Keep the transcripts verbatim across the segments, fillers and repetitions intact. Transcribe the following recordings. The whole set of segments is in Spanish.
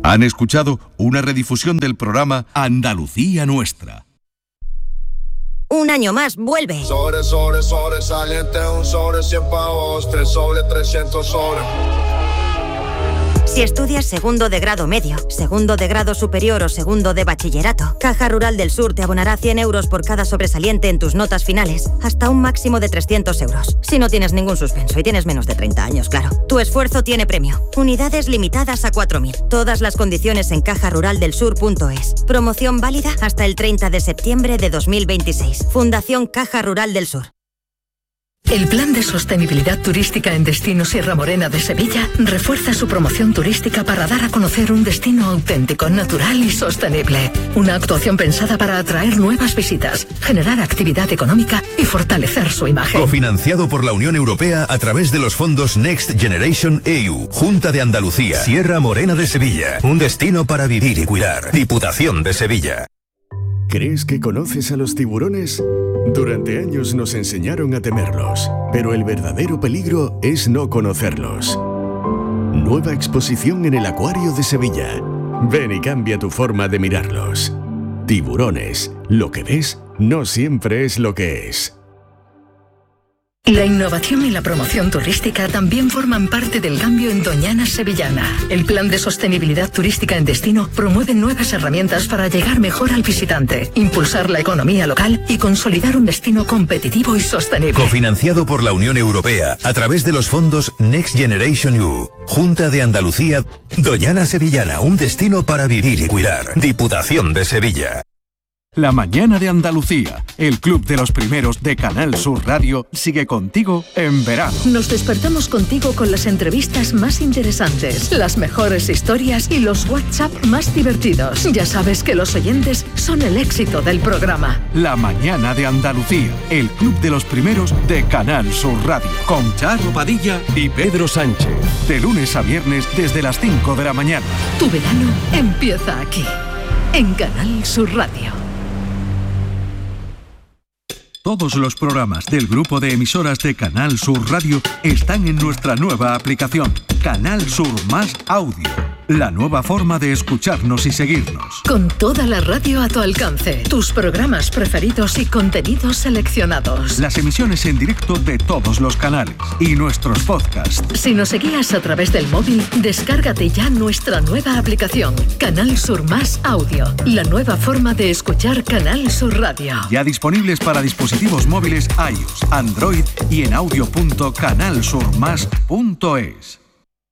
Han escuchado una redifusión del programa Andalucía Nuestra. Un año más vuelve. Sobre, sobre, sobresaliente, un sobre cien pavos, tres sobre trescientos sobre. Si estudias segundo de grado medio, segundo de grado superior o segundo de bachillerato, Caja Rural del Sur te abonará cien euros por cada sobresaliente en tus notas finales, hasta un máximo de trescientos euros. Si no tienes ningún suspenso y tienes menos de treinta años, claro. Tu esfuerzo tiene premio. Unidades limitadas a cuatro mil. Todas las condiciones en caja rural del sur punto es. Promoción válida hasta el treinta de septiembre de dos mil veintiséis. Fundación Caja Rural del Sur. El Plan de Sostenibilidad Turística en Destino Sierra Morena de Sevilla refuerza su promoción turística para dar a conocer un destino auténtico, natural y sostenible. Una actuación pensada para atraer nuevas visitas, generar actividad económica y fortalecer su imagen. Cofinanciado por la Unión Europea a través de los fondos Next Generation E U. Junta de Andalucía. Sierra Morena de Sevilla. Un destino para vivir y cuidar. Diputación de Sevilla. ¿Crees que conoces a los tiburones? Durante años nos enseñaron a temerlos, pero el verdadero peligro es no conocerlos. Nueva exposición en el Acuario de Sevilla. Ven y cambia tu forma de mirarlos. Tiburones. Lo que ves no siempre es lo que es. La innovación y la promoción turística también forman parte del cambio en Doñana Sevillana. El Plan de Sostenibilidad Turística en Destino promueve nuevas herramientas para llegar mejor al visitante, impulsar la economía local y consolidar un destino competitivo y sostenible. Cofinanciado por la Unión Europea a través de los fondos Next Generation E U. Junta de Andalucía. Doñana Sevillana, un destino para vivir y cuidar. Diputación de Sevilla. La mañana de Andalucía, el club de los primeros de Canal Sur Radio, sigue contigo en verano. Nos despertamos contigo con las entrevistas más interesantes, las mejores historias y los WhatsApp más divertidos. Ya sabes que los oyentes son el éxito del programa. La mañana de Andalucía, el club de los primeros de Canal Sur Radio, con Charo Padilla y Pedro Sánchez. De lunes a viernes desde las cinco de la mañana. Tu verano empieza aquí, en Canal Sur Radio. Todos los programas del grupo de emisoras de Canal Sur Radio están en nuestra nueva aplicación, Canal Sur Más Audio. La nueva forma de escucharnos y seguirnos. Con toda la radio a tu alcance, tus programas preferidos y contenidos seleccionados. Las emisiones en directo de todos los canales y nuestros podcasts. Si nos seguías a través del móvil, descárgate ya nuestra nueva aplicación, Canal Sur Más Audio. La nueva forma de escuchar Canal Sur Radio. Ya disponibles para dispositivos móviles iOS, Android y en audio punto canal sur más punto es.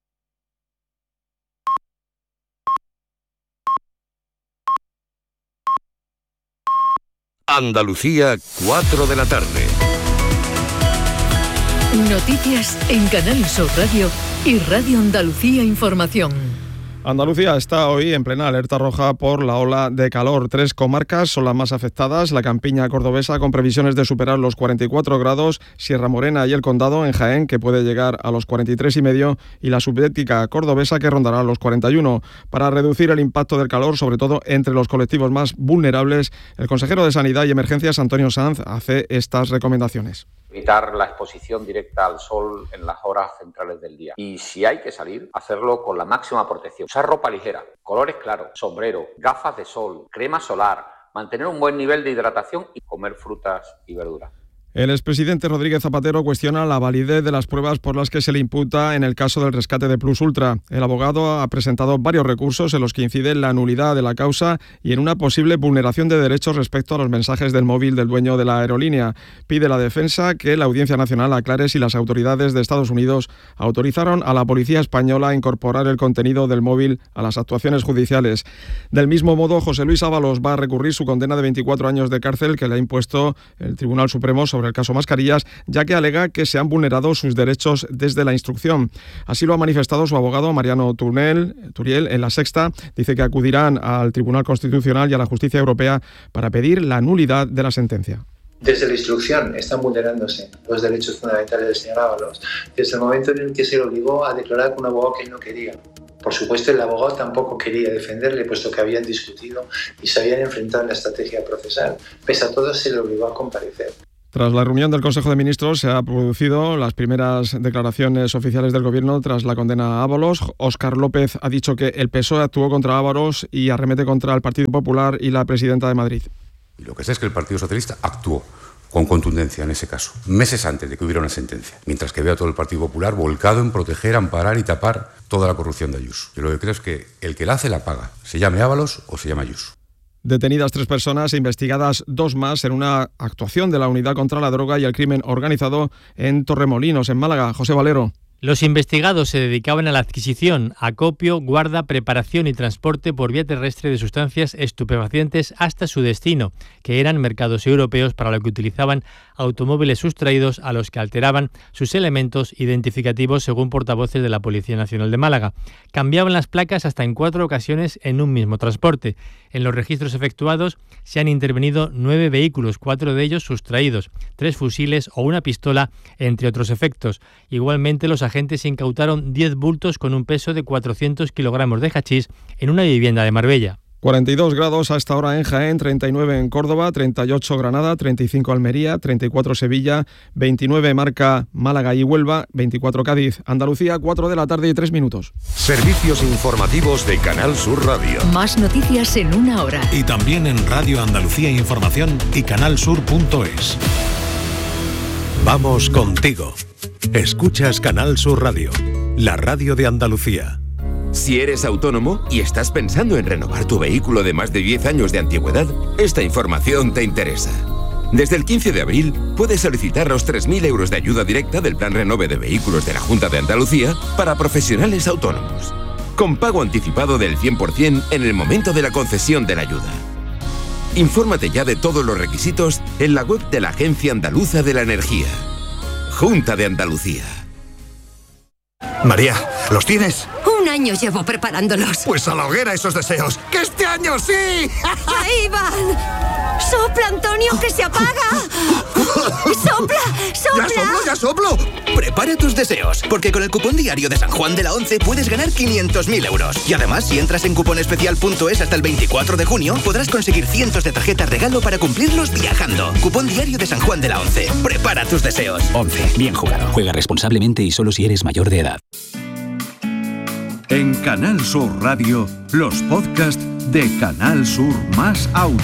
Andalucía, cuatro de la tarde. Noticias en Canal Sur Radio y Radio Andalucía Información. Andalucía está hoy en plena alerta roja por la ola de calor. Tres comarcas son las más afectadas: la campiña cordobesa, con previsiones de superar los cuarenta y cuatro grados, Sierra Morena y el Condado en Jaén, que puede llegar a los cuarenta y tres y medio, y la subbética cordobesa, que rondará los cuarenta y uno. Para reducir el impacto del calor, sobre todo entre los colectivos más vulnerables, el consejero de Sanidad y Emergencias, Antonio Sanz, hace estas recomendaciones. Evitar la exposición directa al sol en las horas centrales del día. Y si hay que salir, hacerlo con la máxima protección. Usar ropa ligera, colores claros, sombrero, gafas de sol, crema solar, mantener un buen nivel de hidratación y comer frutas y verduras. El expresidente Rodríguez Zapatero cuestiona la validez de las pruebas por las que se le imputa en el caso del rescate de Plus Ultra. El abogado ha presentado varios recursos en los que incide en la nulidad de la causa y en una posible vulneración de derechos respecto a los mensajes del móvil del dueño de la aerolínea. Pide la defensa que la Audiencia Nacional aclare si las autoridades de Estados Unidos autorizaron a la policía española a incorporar el contenido del móvil a las actuaciones judiciales. Del mismo modo, José Luis Ábalos va a recurrir su condena de veinticuatro años de cárcel que le ha impuesto el Tribunal Supremo sobre el caso Mascarillas, ya que alega que se han vulnerado sus derechos desde la instrucción. Así lo ha manifestado su abogado Mariano Turnel, Turiel en La Sexta. Dice que acudirán al Tribunal Constitucional y a la Justicia Europea para pedir la nulidad de la sentencia. Desde la instrucción están vulnerándose los derechos fundamentales del señor Ábalos, desde el momento en el que se le obligó a declarar con un abogado que él no quería. Por supuesto, el abogado tampoco quería defenderle, puesto que habían discutido y se habían enfrentado en la estrategia procesal. Pese a todo, se le obligó a comparecer. Tras la reunión del Consejo de Ministros se han producido las primeras declaraciones oficiales del Gobierno tras la condena a Ábalos. Óscar López ha dicho que el P S O E actuó contra Ábalos y arremete contra el Partido Popular y la presidenta de Madrid. Y lo que sé es que el Partido Socialista actuó con contundencia en ese caso, meses antes de que hubiera una sentencia, mientras que veo a todo el Partido Popular volcado en proteger, amparar y tapar toda la corrupción de Ayuso. Yo lo que creo es que el que la hace la paga, se llame Ábalos o se llame Ayuso. Detenidas tres personas e investigadas dos más en una actuación de la Unidad contra la Droga y el Crimen Organizado en Torremolinos, en Málaga. José Valero. Los investigados se dedicaban a la adquisición, acopio, guarda, preparación y transporte por vía terrestre de sustancias estupefacientes hasta su destino, que eran mercados europeos, para lo que utilizaban automóviles sustraídos a los que alteraban sus elementos identificativos, según portavoces de la Policía Nacional de Málaga. Cambiaban las placas hasta en cuatro ocasiones en un mismo transporte. En los registros efectuados se han intervenido nueve vehículos, cuatro de ellos sustraídos, tres fusiles o una pistola, entre otros efectos. Igualmente, los agentes incautaron diez bultos con un peso de cuatrocientos kilogramos de hachís en una vivienda de Marbella. cuarenta y dos grados a esta hora en Jaén, treinta y nueve en Córdoba, treinta y ocho Granada, treinta y cinco Almería, treinta y cuatro Sevilla, veintinueve marca Málaga y Huelva, veinticuatro Cádiz. Andalucía, cuatro de la tarde y tres minutos. Servicios informativos de Canal Sur Radio. Más noticias en una hora. Y también en Radio Andalucía Información y canal sur punto es. Vamos contigo. Escuchas Canal Sur Radio, la radio de Andalucía. Si eres autónomo y estás pensando en renovar tu vehículo de más de diez años de antigüedad, esta información te interesa. Desde el quince de abril puedes solicitar los tres mil euros de ayuda directa del Plan Renove de Vehículos de la Junta de Andalucía para profesionales autónomos, con pago anticipado del cien por ciento en el momento de la concesión de la ayuda. Infórmate ya de todos los requisitos en la web de la Agencia Andaluza de la Energía. Junta de Andalucía. María, ¿los tienes? Un año llevo preparándolos. Pues a la hoguera esos deseos. ¡Que este año sí! ¡Ahí van! ¡Sopla, Antonio, que se apaga! ¡Sopla, sopla! ¡Ya soplo, ya soplo! Prepara tus deseos, porque con el cupón diario de San Juan de la Once puedes ganar quinientos mil euros. Y además, si entras en cuponespecial punto es hasta el veinticuatro de junio, podrás conseguir cientos de tarjetas regalo para cumplirlos viajando. Cupón diario de San Juan de la Once. Prepara tus deseos. Once. Bien jugado. Juega responsablemente y solo si eres mayor de edad. En Canal Sur Radio, los podcasts de Canal Sur Más Audio.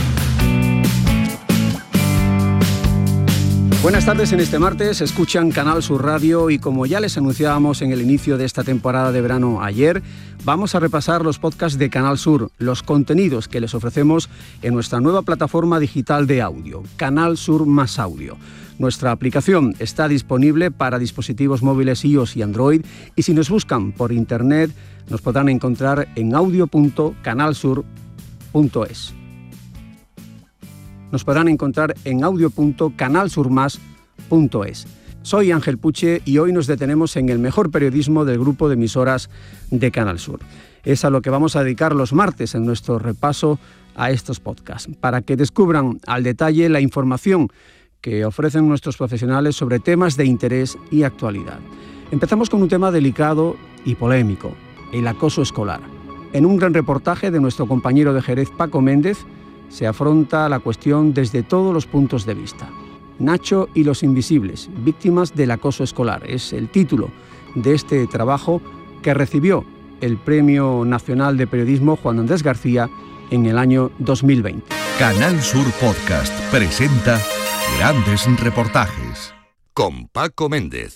Buenas tardes, en este martes escuchan Canal Sur Radio y como ya les anunciábamos en el inicio de esta temporada de verano ayer, vamos a repasar los podcasts de Canal Sur, los contenidos que les ofrecemos en nuestra nueva plataforma digital de audio, Canal Sur Más Audio. Nuestra aplicación está disponible para dispositivos móviles iOS y Android y si nos buscan por internet nos podrán encontrar en audio punto canal sur punto es. Nos podrán encontrar en audio punto canal sur más punto es. Soy Ángel Puche y hoy nos detenemos en el mejor periodismo del grupo de emisoras de Canal Sur. Es a lo que vamos a dedicar los martes en nuestro repaso a estos podcasts, para que descubran al detalle la información que ofrecen nuestros profesionales sobre temas de interés y actualidad. Empezamos con un tema delicado y polémico, el acoso escolar. En un gran reportaje de nuestro compañero de Jerez, Paco Méndez, se afronta la cuestión desde todos los puntos de vista. Nacho y los invisibles, víctimas del acoso escolar, es el título de este trabajo que recibió el Premio Nacional de Periodismo Juan Andrés García en el año dos mil veinte. Canal Sur Podcast presenta Grandes Reportajes con Paco Méndez.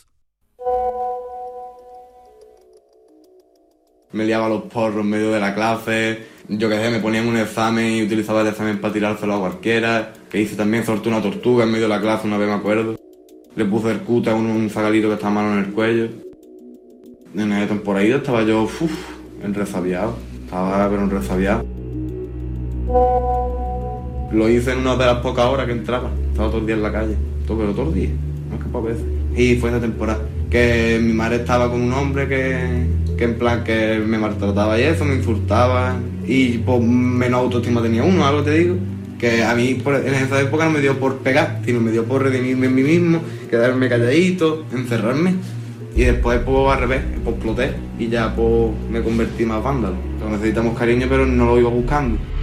Me liaba los porros en medio de la clase, yo qué sé, me ponían un examen y utilizaba el examen para tirárselo a cualquiera, que hice también, solté una tortuga en medio de la clase una vez, me acuerdo. Le puse el cuta a un, un zagalito que estaba malo en el cuello. En esa temporada estaba yo, uff, enresabiado, estaba pero enresabiado. Lo hice en una de las pocas horas que entraba, estaba todo el día en la calle, todo, pero todo el día, no es que pocas veces. Y fue esa temporada, que mi madre estaba con un hombre que, que en plan que me maltrataba y eso, me insultaba y pues menos autoestima tenía uno, algo te digo, que a mí por, en esa época no me dio por pegar, sino me dio por redimirme en mí mismo, quedarme calladito, encerrarme y después pues al revés, pues exploté y ya pues me convertí más vándalo. Necesitamos cariño pero no lo iba buscando.